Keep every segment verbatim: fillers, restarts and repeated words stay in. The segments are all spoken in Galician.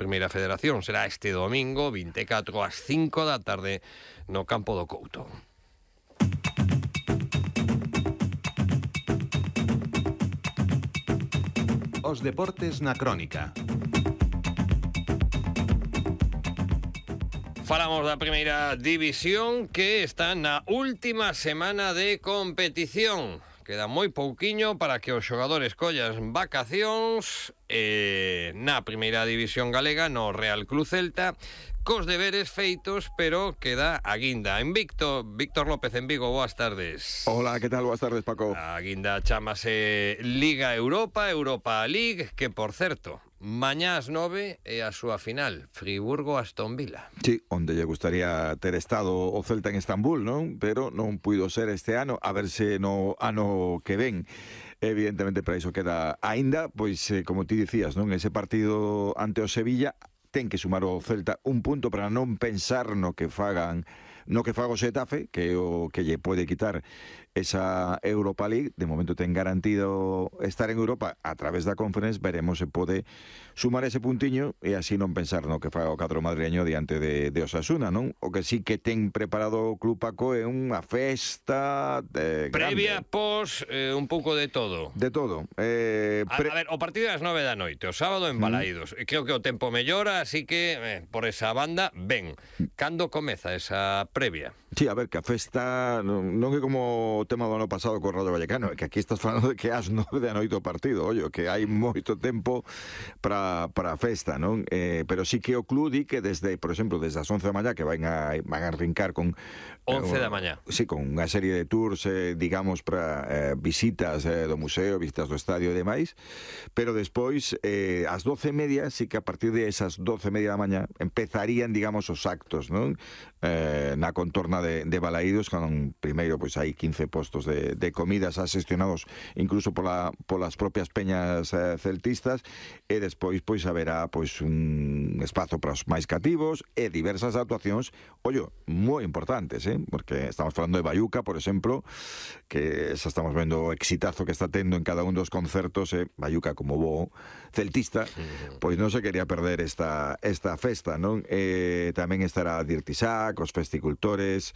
Primeira Federación. Será este domingo vinte e catro ás cinco da tarde no campo do Couto. Os deportes na crónica. Falamos da Primeira División, que está na última semana de competición. Queda moi pouquiño para que os xogadores collan vacacións eh, na Primeira División galega, no Real Club Celta, cos deberes feitos, pero queda a guinda en Víctor. Víctor López en Vigo, boas tardes. Hola, que tal? Boas tardes, Paco. A guinda chámase Liga Europa, Europa League, que, por certo, mañá ás nove é a súa final, Friburgo-Aston Villa. Sí, onde lle gustaría ter estado o Celta en Estambul, non? Pero non puido ser este ano, a ver se no ano que ven. Evidentemente, para iso queda aínda, pois, eh, como ti dicías, non? Ese partido ante o Sevilla ten que sumar o Celta un punto para non pensar no que fagan no que faga o Xetafe, que o que lle pode quitar esa Europa League. De momento ten garantido estar en Europa a través da Conference. Veremos se pode sumar ese puntiño e así non pensar no que faga o cadro madrileño diante de, de Osasuna, non? O que sí que ten preparado o Club Paco é unha festa de previa, grande. pos, eh, un pouco de todo. De todo. Eh, pre... a, a ver, o partido é ás nove da noite, o sábado en Balaídos. Mm. Creo que o tempo mellora, así que eh, por esa banda, ben. Cando comeza esa previa? Sí, a ver, que a festa non, non é como o tema do ano pasado co Rayo Vallecano, é que aquí estás falando de que ás nove da noite o partido, ollo, que hai moito tempo para para a festa, non? Eh, pero sí que o club di que desde, por exemplo, desde as once da mañá que van a van a arrincar con once da mañá. Sí, con unha serie de tours, eh, digamos, para eh, visitas eh, do museo, visitas do estadio e demais, pero despois eh, ás doce e media, sí que a partir de esas doce e media da mañá empezarían, digamos, os actos, non? Eh, na contorna de, de Balaídos, con primeiro pois hai quince postos de, de comidas asestionados incluso pola, polas propias peñas eh, celtistas, e despois pois haberá pois un espazo para os máis cativos e diversas actuacións, ollo, moi importantes, eh? Porque estamos falando de Bayuca, por exemplo, que xa estamos vendo o exitazo que está tendo en cada un dos concertos, eh? Bayuca, como bo celtista, pois non se quería perder esta, esta festa, non? Eh, tamén estará Dirtisac, os festicultores,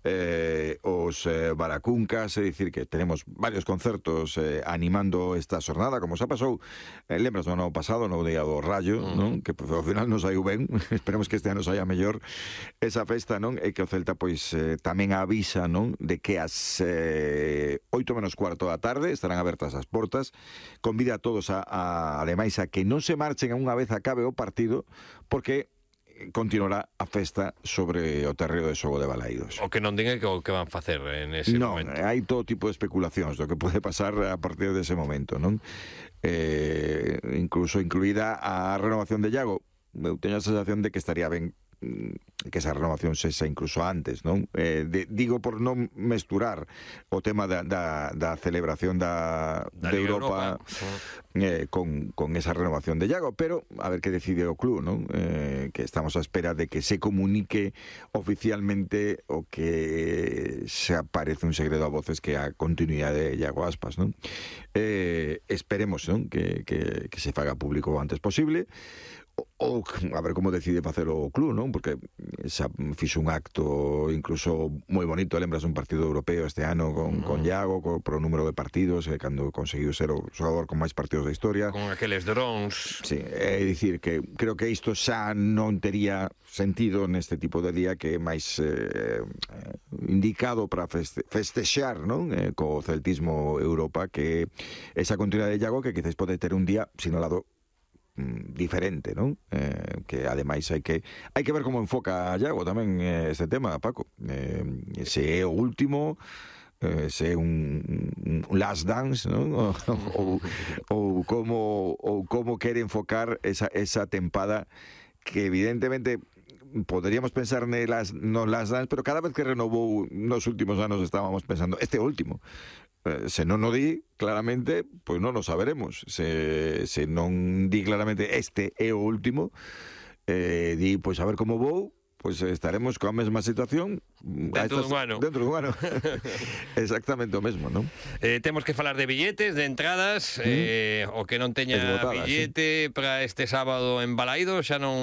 eh, os eh, baracuncas, é dicir que tenemos varios concertos eh, animando esta xornada, como xa pasou, eh, lembras do ano pasado, no día do Rayo, mm. non? Que pues, ao final non saiu ben, esperemos que este ano saia mellor esa festa, non? E que o Celta pois eh, tamén avisa, non? De que as eh, oito menos cuarto da tarde estarán abertas as portas, convida a todos a, a ademais a que non se marchen a unha vez acabe o partido, porque continuará a festa sobre o terreo de xogo de Balaídos. O que non diga que o que van facer en ese non, momento. Non, hai todo tipo de especulacións do que pode pasar a partir dese momento, non? Eh, incluso incluída a renovación de Iago. Eu teño a sensación de que estaría ben que esa renovación sexa incluso antes, non? Eh, de, digo por non mesturar o tema da, da, da celebración da, da de Europa, Europa eh, con, con esa renovación de Iago, pero a ver que decide o club, non? Eh, que estamos a espera de que se comunique oficialmente o que se aparece un segredo a voces que a continuidade de Iago Aspas, non? Eh, esperemos, non? Que, que, que se faga público o antes posible. Ou a ver como decide facer o club, non? Porque xa fixo un acto incluso moi bonito, lembras un partido europeo este ano con, mm. con Iago, co, pro número de partidos, eh, cando conseguiu ser o xogador con máis partidos da historia. Con aqueles drones. Sí, é dicir que creo que isto xa non tería sentido neste tipo de día, que é máis eh, indicado para feste, festexar, non? Eh, co celtismo Europa, que esa continuidade de Iago que quizás pode ter un día sinalado diferente, non? Eh, que ademais hai que hai que ver como enfoca a Iago tamén eh, este tema, Paco. Eh, se é o último, eh, se é un, un last dance, non? ou, ou como ou como quere enfocar esa esa tempada que evidentemente poderíamos pensar nelas no last dance, pero cada vez que renovou nos últimos anos estábamos pensando este último. Eh, se non o di claramente, pois non o saberemos. Se, se non di claramente este é o último, eh, di, pois a ver como vou, pois estaremos coa mesma situación dentro dun ano. Dentro dun ano. Exactamente o mesmo, non? Eh, temos que falar de billetes, de entradas, mm. eh, o que non teña Esgotada, billete sí. para este sábado en Balaídos xa non